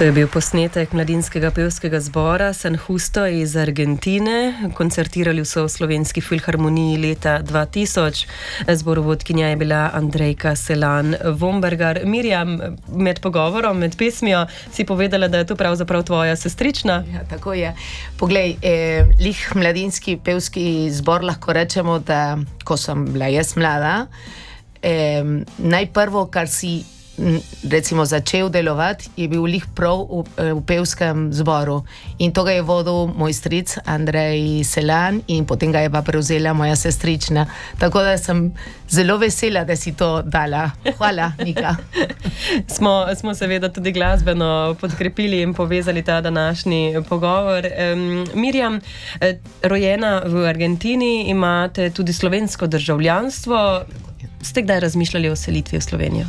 To je bil posnetek mladinskega pevskega zbora San Justo iz Argentine. Koncertirali so v Slovenski filharmoniji leta 2000. Zborovodkinja je bila Andrejka Selan-Vombergar. Mirjam, med pogovorom, med pesmijo si povedala, da je to pravzaprav tvoja sestrična. Ja, tako je. Poglej, lih mladinski pevski zbor lahko rečemo, da ko sem bila jaz mlada, najprvo, kar si recimo začel delovati, je bil lih prav v pevskem zboru. In to ga je vodil moj stric Andrej Selan in potem ga je pa prevzela moja sestrična. Tako da sem zelo vesela, da si to dala. Hvala, Nika. Smo seveda tudi glasbeno podkrepili in povezali ta današnji pogovor. Mirjam, rojena v Argentini, imate tudi slovensko državljanstvo. Ste kdaj razmišljali o selitvi v Slovenijo?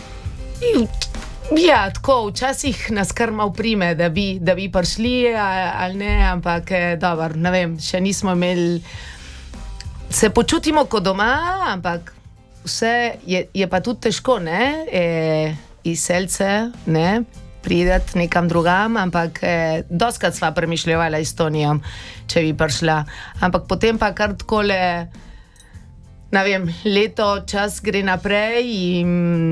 Ja, tako, včasih nas kar malo prime, da bi prišli ali ne, ampak dobro, ne vem, še nismo imeli, se počutimo kot doma, ampak vse je pa tudi težko, ne, izselce, ne, prideti nekam drugam, ampak doskrat sva premišljevala Estonijo, če bi prišla, ampak potem pa kar takole, ne vem, leto, čas gre naprej in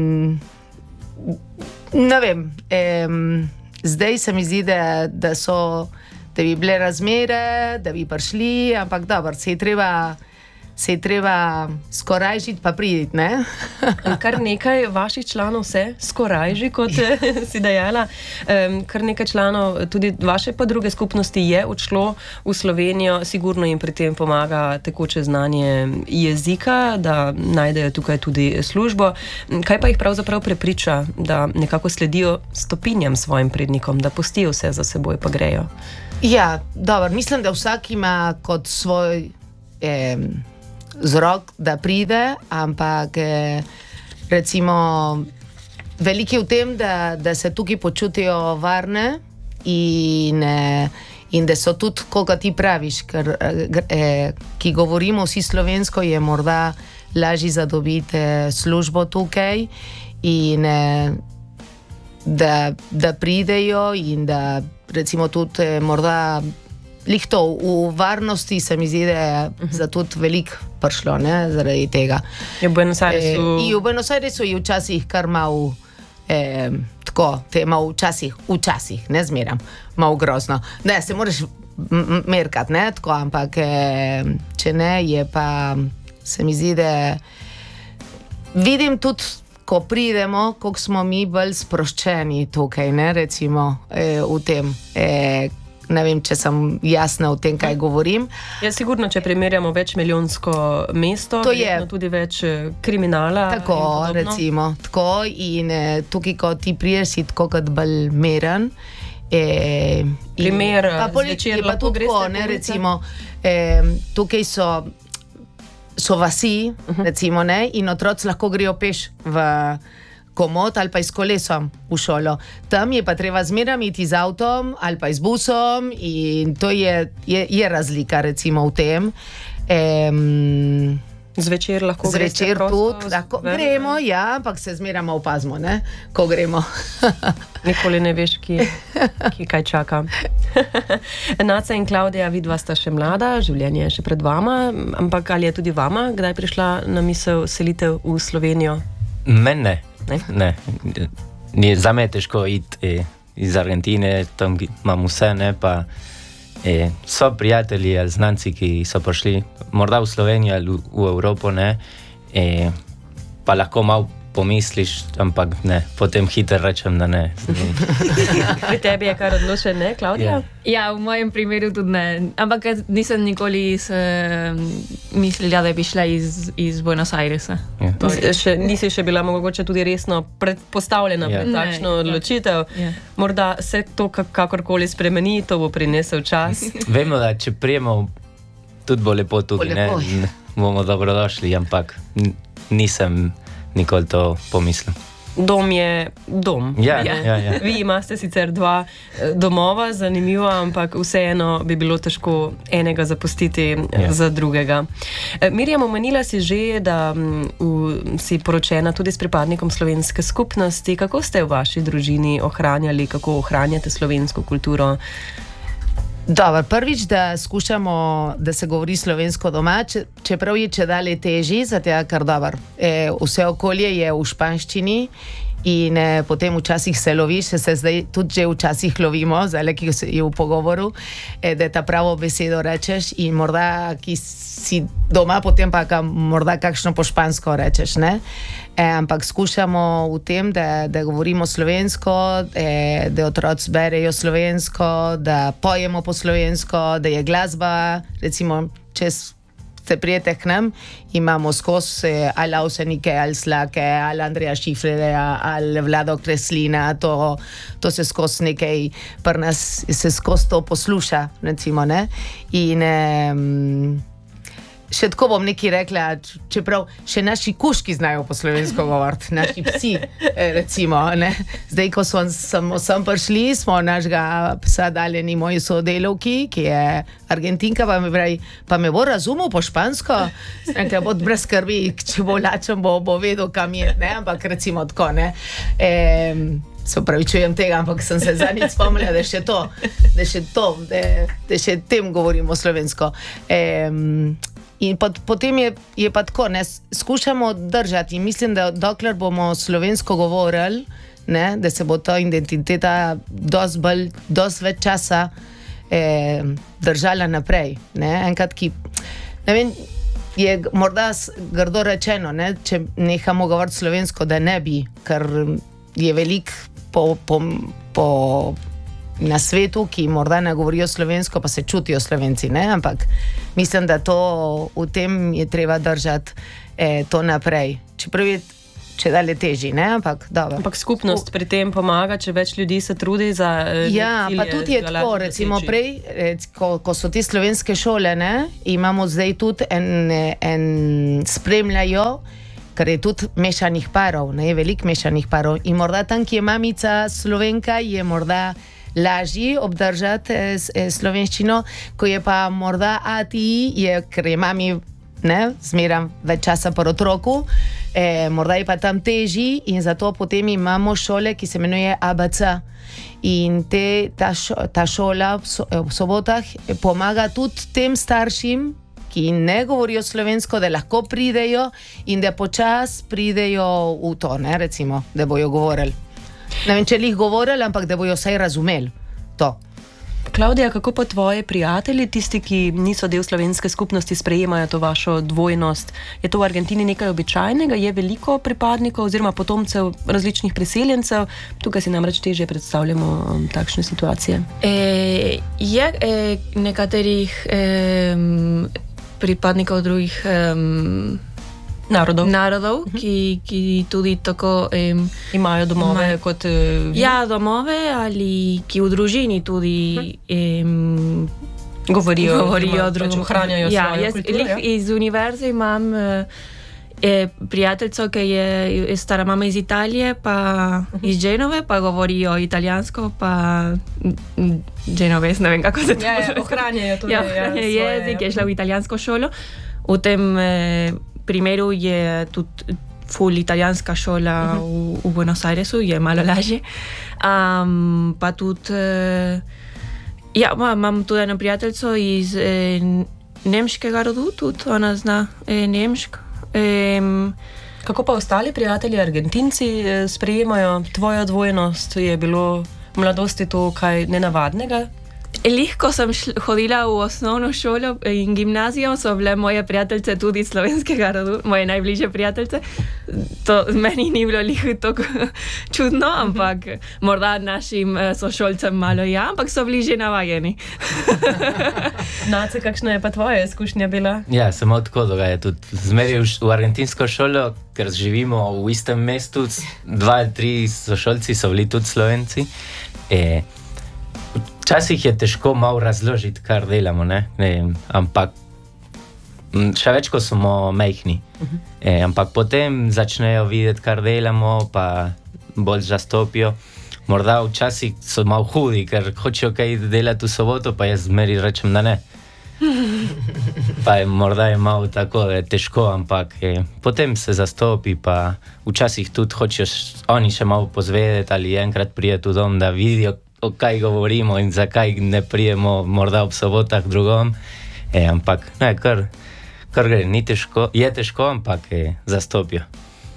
ne vem, zdaj se mi zdi, da bi bile razmere, da bi prišli, ampak dobro, se je treba skoraj žiti pa priditi, ne? Kar nekaj vaših članov se skoraj že, kot si dejala, kar nekaj članov tudi vaše pa druge skupnosti je odšlo v Slovenijo, sigurno jim pri tem pomaga tekoče znanje jezika, da najdejo tukaj tudi službo. Kaj pa jih pravzaprav prepriča, da nekako sledijo stopinjam svojim prednikom, da pustijo vse za seboj pa grejo? Ja, dobro, mislim, da vsak ima kot svoj vzrok, da pride, ampak recimo veliko je v tem, da se tukaj počutijo varne in da so tudi, koga ti praviš, ker ki govorimo vsi slovensko, je morda lažje zadobiti službo tukaj in da pridejo in da recimo tudi morda lihto v varnosti se mi zdi, da je za tudi veliko prišlo, ne, zaradi tega. Je v Buenos Airesu... V Buenos Airesu je včasih kar malo tako, te malo včasih, ne zmeram, malo grozno. Ne, se moraš merkati, ne, tako, ampak če ne, je pa, se mi zdi, da vidim tudi, ko pridemo, koliko smo mi bolj sproščeni tukaj, ne, recimo, v tem, ne vem, če sem jasna v tem, kaj govorim. Ja, sigurno, če primerjamo večmilijonsko mesto, to je tudi več kriminala. Tako, recimo, tako in tukaj, ko ti priješ, si tako kot bolj meren. Primer, zvečer lahko greste po ulicah? Recimo, tukaj so vasi, recimo, ne, in otroci lahko grejo peš v komod ali pa s kolesom v šolo. Tam je pa treba zmeraj iti z avtom ali pa z busom in to je razlika recimo v tem. Zvečer lahko greste prosto? Lahko gremo, ja, ampak se zmeraj malo pazimo, ne, ko gremo. Nikoli ne veš, ki kaj čaka. Naca in Klavdija, vidva sta še mlada, življenje je še pred vama, ampak ali je tudi vama kdaj prišla na misel selitev v Slovenijo? Mene? Ne. Za me je težko iti iz Argentine, tam imam vse, ne, pa so prijatelji ali znanci, ki so prišli morda v Slovenijo ali v Evropo, ne, pa lahko malo pomisliš, ampak ne, potem hitro rečem, da ne. Pri tebi je kar odločen, ne, Klavdija? Ja, v mojem primeru tudi ne, ampak nisem nikoli mislila, da bi šla iz Buenos Airesa. Nisi še bila mogoče tudi resno predpostavljena pred takšno odločitev. Morda se to kakorkoli spremeni, to bo prinesel čas. Vemo, da če prijemo, tudi bo lepo tukaj, ne, bomo dobrodošli, ampak nisem nikoli to pomislil. Dom je dom. Ja. Vi imate sicer 2 domova, zanimivo, ampak vseeno bi bilo težko enega zapustiti za drugega. Mirjam, omenila si že, da si poročena tudi s pripadnikom slovenske skupnosti. Kako ste v vaši družini ohranjali, kako ohranjate slovensko kulturo? Dobro, prvič, da skušamo, da se govori slovensko doma, čeprav je čedalje težji, zato ker dobro, vse okolje je v španščini in potem včasih se loviš, se zdaj tudi že včasih lovimo, zdaj ki je v pogovoru, da ta pravo besedo rečeš in morda, ki si doma, potem pa morda kakšno po špansko rečeš, ne? Ampak skušamo v tem, da govorimo slovensko, da otroci berejo slovensko, da pojemo po slovensko, da je glasba, recimo, če se prijete k nam, imamo skozi ali Avsenike, ali Slake, ali Andreja Šifrerja, ali Vlado Kreslina, to se skozi nekaj, pri nas se skozi to posluša, recimo, ne? In še tako bom nekaj rekla, čeprav še naši kužki znajo po slovensko govoriti, naši psi, recimo, ne. Zdaj, ko smo sem prišli, smo našega psa dali moji sodelavki, ki je Argentinka, pa me bo razumel po špansko, nekaj bo brez skrbi, če bo lačen, bo vedel, kam je, ne, ampak recimo tako, ne. Se upravičujem tega, ampak sem se zadnjič spomnila, da še tem govorimo slovensko. In potem je pa tako, ne, skušamo držati in mislim, da dokler bomo slovensko govorili, ne, da se bo ta identiteta dosti več časa držala naprej, ne, enkrat ki, ne vem, je morda grdo rečeno, ne, če nehamo govoriti slovensko, da ne bi, ker je velik na svetu, ki morda ne govorijo slovensko, pa se čutijo Slovenci, ne? Ampak mislim, da v tem je treba držati to naprej. Čeprav je čedalje težji, ne? Ampak dobro. Ampak skupnost pri tem pomaga, če več ljudi se trudi za ja, pa tudi je tako, recimo prej, ko so te slovenske šole, ne? Imamo zdaj tudi en spremljajo, ker je tudi mešanih parov, ne? Je veliko mešanih parov in morda tam, ki je mamica Slovenka, je morda lažji obdržati slovenščino, ko je pa morda ati, ker je mami, ne, zmeram več časa po otroku, morda je pa tam težji in zato potem imamo šole, ki se imenuje ABC. In ta šola v sobotah pomaga tudi tem staršim, ki ne govorijo slovensko, da lahko pridejo in da počas pridejo v to, ne, recimo, da bojo govorili. Ne vem, če jih govorili, ampak da bojo vsaj razumeli to. Klavdija, kako pa tvoji prijatelji, tisti, ki niso del slovenske skupnosti, sprejemajo to vašo dvojnost? Je to v Argentini nekaj običajnega? Je veliko pripadnikov oziroma potomcev različnih priseljencev? Tukaj si namreč težje predstavljamo takšne situacije. Je nekaterih pripadnikov drugih narodov, ki tudi tako imajo domove kot vi? Ja, domove ali ki v družini tudi govorijo drugo, ohranjajo svojo kulturo. Iz univerze imam prijateljico, ki je stara mama iz Italije, pa iz Genove, pa govorijo italijansko, pa Genovese, ne vem, kako se to ohranjajo tudi jezik, je šla v italijansko šolo. V tem primeru je tudi full italijanska šola v Buenos Airesu, je malo lažje. Pa tudi, ja, imam tudi eno prijateljico iz nemškega rodu, tudi ona zna nemško. Kako pa ostali prijatelji Argentinci sprejemajo tvojo dvojnost? Je bilo v mladosti to kaj nenavadnega? Ko sem hodila v osnovno šolo in gimnazijo, so bile moje prijateljice tudi slovenskega rodu, moje najbližje prijateljice. To meni ni bilo tako čudno, ampak morda našim sošolcem malo ja, ampak so bili že navajeni. Nace, kakšna je pa tvoja izkušnja bila? Ja, samo tako dogaja tudi. Zmeri v argentinsko šolo, ker živimo v istem mestu, 2-3 sošolci so bili tudi Slovenci. Včasih je težko malo razložiti, kar delamo, ne? Ampak še več, ko smo majhni. Ampak potem začnejo videti, kar delamo, pa bolj zastopijo. Morda včasih so malo hudi, ker hočejo kaj delati v soboto, pa jaz zmeri rečem, da ne. Pa morda je malo tako, da je težko, ampak potem se zastopi, pa včasih tudi hočeš oni še malo pozvedeti ali enkrat prijeti v dom, da vidijo, o kaj govorimo in zakaj ne prijemo morda ob sobotah drugom. Ampak ne, kar gre, ni težko, je težko, ampak zastopijo.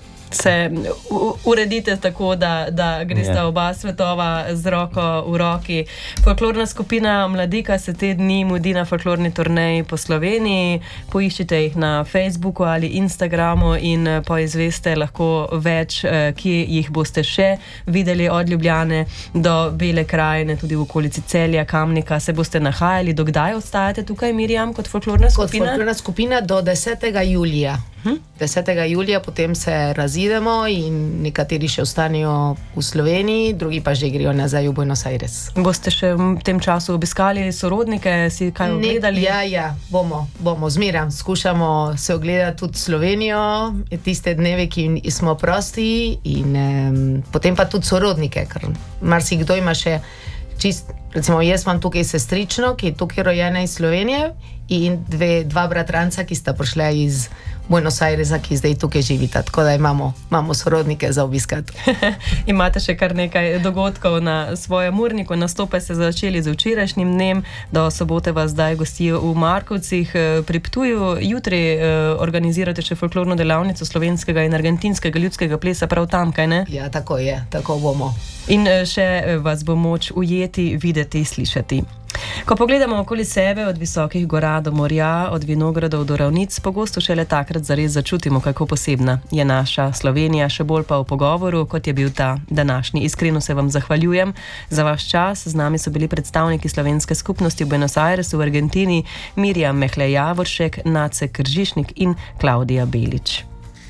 Se uredite tako, da gresta oba svetova z roko v roki. Folklorna skupina Mladika se te dni mudi na folklorni turneji po Sloveniji. Poiščite jih na Facebooku ali Instagramu in poizveste lahko več, kje jih boste še videli od Ljubljane do Bele krajine, tudi v okolici Celja, Kamnika. Se boste nahajali, do kdaj ostajate tukaj, Mirjam, kot folklorna skupina? Kot folklorna skupina do 10. julija. 10. julija potem se razidemo in nekateri še ostanejo v Sloveniji, drugi pa že grejo nazaj v Buenos Aires. Boste še v tem času obiskali sorodnike, si kaj ogledali? Ja, bomo zmeraj. Skušamo se ogledati tudi Slovenijo, tiste dneve, ki smo prosti in potem pa tudi sorodnike, ker marsikdo ima še recimo jaz imam tukaj sestrično, ki je tukaj rojena iz Slovenije in dva bratranca, ki sta prišla iz Buenos Airesa, ki zdaj tukaj živita, tako da imamo sorodnike za obiskati. Imate še kar nekaj dogodkov na svojem urniku, nastope se začeli z včerajšnjim dnem, do sobote vas zdaj gostijo v Markovcih, pri Ptuju, jutri organizirate še folklorno delavnico slovenskega in argentinskega ljudskega plesa prav tam, kaj ne? Ja, tako je, tako bomo. In še vas bo moč ujeti, videti, slišati. Ko pogledamo okoli sebe, od visokih gora do morja, od vinogradov do ravnic, pogosto šele takrat zares začutimo, kako posebna je naša Slovenija, še bolj pa v pogovoru, kot je bil ta današnji. Iskreno se vam zahvaljujem za vaš čas. Z nami so bili predstavniki slovenske skupnosti v Buenos Airesu v Argentini, Mirjam Mehle-Javoršek, Nace Kržišnik in Klaudija Belič.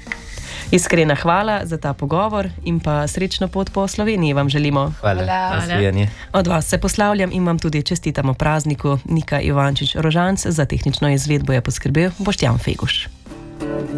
Iskrena hvala za ta pogovor in pa srečno pot po Sloveniji vam želimo. Hvala. Od vas se poslavljam in vam tudi čestitamo prazniku. Nika Ivančič-Rožanc, za tehnično izvedbo je poskrbel Boštjan Feguš.